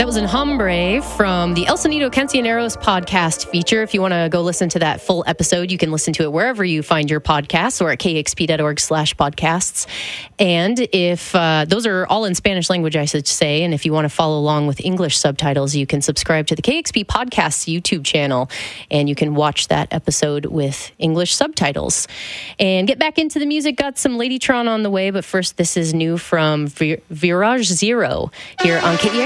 That was Enjambre from the El Sonido Cancioneros podcast feature. If you want to go listen to that full episode, you can listen to it wherever you find your podcasts or at kexp.org/podcasts. And if those are all in Spanish language, I should say, and if you want to follow along with English subtitles, you can subscribe to the KXP Podcasts YouTube channel, and you can watch that episode with English subtitles. And get back into the music. Got some Ladytron on the way, but first, this is new from Virage Zero here on KEXP.